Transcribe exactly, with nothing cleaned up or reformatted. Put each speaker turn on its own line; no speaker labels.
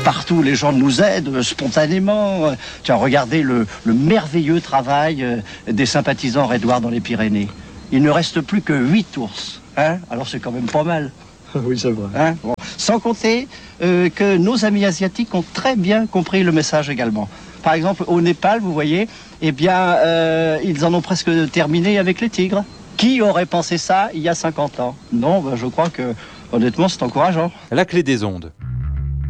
partout, les gens nous aident euh, spontanément. Tiens, regardez le, le merveilleux travail euh, des sympathisants rédoirs dans les Pyrénées. Il ne reste plus que huit ours. Hein, alors c'est quand même pas mal.
Oui, c'est vrai.
Hein, bon. Sans compter euh, que nos amis asiatiques ont très bien compris le message également. Par exemple, au Népal, vous voyez, eh bien, euh, ils en ont presque terminé avec les tigres. Qui aurait pensé ça il y a cinquante ans? Non, ben, je crois que, honnêtement, c'est encourageant.
La clé des ondes.